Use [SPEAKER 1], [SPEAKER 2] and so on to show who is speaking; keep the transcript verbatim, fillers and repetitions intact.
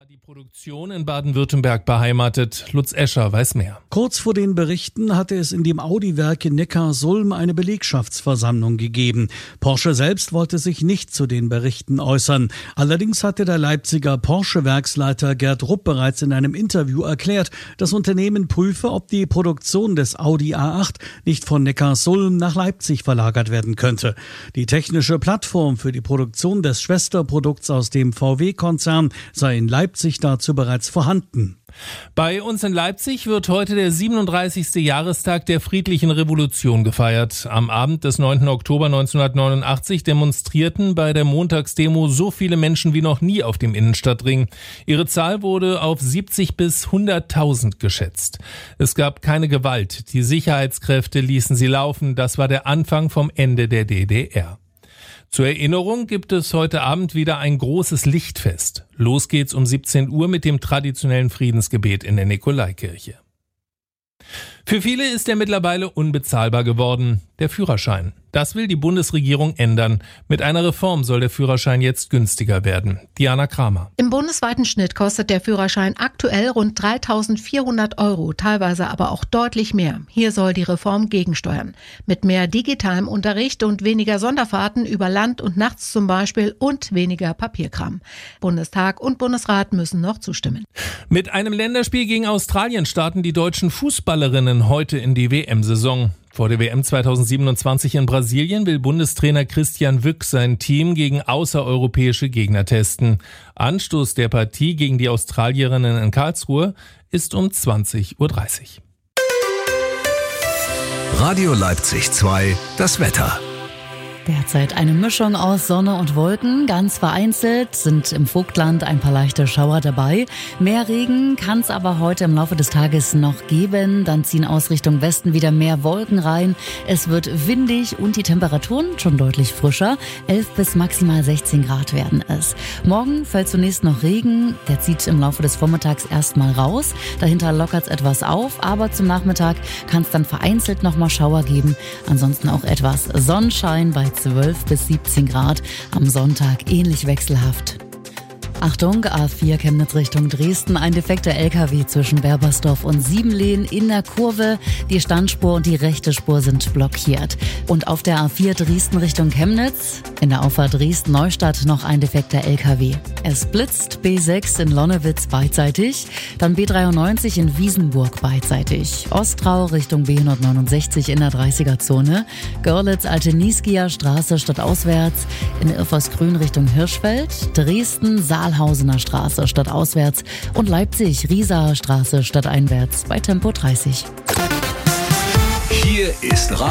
[SPEAKER 1] Die Produktion in Baden-Württemberg beheimatet. Lutz Escher weiß mehr.
[SPEAKER 2] Kurz vor den Berichten hatte es in dem Audi-Werk in Neckarsulm eine Belegschaftsversammlung gegeben. Porsche selbst wollte sich nicht zu den Berichten äußern. Allerdings hatte der Leipziger Porsche-Werksleiter Gerd Rupp bereits in einem Interview erklärt, das Unternehmen prüfe, ob die Produktion des Audi A acht nicht von Neckarsulm nach Leipzig verlagert werden könnte. Die technische Plattform für die Produktion des Schwesterprodukts aus dem V W-Konzern sei in Leipzig dazu bereits vorhanden.
[SPEAKER 1] Bei uns in Leipzig wird heute der siebenunddreißigste Jahrestag der friedlichen Revolution gefeiert. Am Abend des neunten Oktober neunzehnhundertneunundachtzig demonstrierten bei der Montagsdemo so viele Menschen wie noch nie auf dem Innenstadtring. Ihre Zahl wurde auf siebzig bis hunderttausend geschätzt. Es gab keine Gewalt. Die Sicherheitskräfte ließen sie laufen. Das war der Anfang vom Ende der D D R. Zur Erinnerung gibt es heute Abend wieder ein großes Lichtfest. Los geht's um siebzehn Uhr mit dem traditionellen Friedensgebet in der Nikolaikirche. Für viele ist er mittlerweile unbezahlbar geworden, der Führerschein. Das will die Bundesregierung ändern. Mit einer Reform soll der Führerschein jetzt günstiger werden. Diana Kramer.
[SPEAKER 3] Im bundesweiten Schnitt kostet der Führerschein aktuell rund dreitausendvierhundert Euro, teilweise aber auch deutlich mehr. Hier soll die Reform gegensteuern. Mit mehr digitalem Unterricht und weniger Sonderfahrten über Land und nachts zum Beispiel und weniger Papierkram. Bundestag und Bundesrat müssen noch zustimmen.
[SPEAKER 1] Mit einem Länderspiel gegen Australien starten die deutschen Fußballerinnen heute in die W M-Saison. Vor der W M zweitausendsiebenundzwanzig in Brasilien will Bundestrainer Christian Wück sein Team gegen außereuropäische Gegner testen. Anstoß der Partie gegen die Australierinnen in Karlsruhe ist um zwanzig Uhr dreißig.
[SPEAKER 4] Radio Leipzig zwei, das Wetter.
[SPEAKER 5] Derzeit eine Mischung aus Sonne und Wolken. Ganz vereinzelt sind im Vogtland ein paar leichte Schauer dabei. Mehr Regen kann es aber heute im Laufe des Tages noch geben. Dann ziehen aus Richtung Westen wieder mehr Wolken rein. Es wird windig und die Temperaturen schon deutlich frischer. elf bis maximal sechzehn Grad werden es. Morgen fällt zunächst noch Regen. Der zieht im Laufe des Vormittags erstmal raus. Dahinter lockert es etwas auf. Aber zum Nachmittag kann es dann vereinzelt nochmal Schauer geben. Ansonsten auch etwas Sonnenschein bei zwölf bis siebzehn Grad, am Sonntag ähnlich wechselhaft. Achtung, A vier Chemnitz Richtung Dresden, ein defekter L K W zwischen Berbersdorf und Siebenlehn in der Kurve. Die Standspur und die rechte Spur sind blockiert. Und auf der A vier Dresden Richtung Chemnitz, in der Auffahrt Dresden-Neustadt noch ein defekter L K W. Es blitzt, B sechs in Lonnewitz beidseitig, dann B dreiundneunzig in Wiesenburg beidseitig. Ostrau Richtung B hundertneunundsechzig in der dreißiger-Zone. Görlitz-Alte-Nieskia Straße stadtauswärts, in Irfersgrün Richtung Hirschfeld. Dresden, Saalhausener Straße stadtauswärts und Leipzig, Riesaer Straße stadteinwärts bei Tempo dreißig.
[SPEAKER 4] Hier ist